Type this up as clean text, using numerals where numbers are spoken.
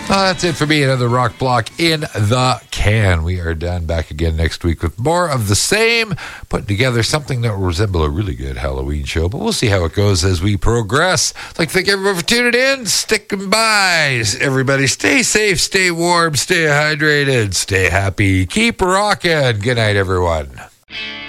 Well, that's it for me. Another rock block in the can. We are done. Back again next week with more of the same, putting together something that will resemble a really good Halloween show, but we'll see how it goes as we progress. I'd like to thank everyone for tuning in, sticking by. Everybody stay safe, stay warm, stay hydrated, stay happy, keep rocking. Good night, everyone.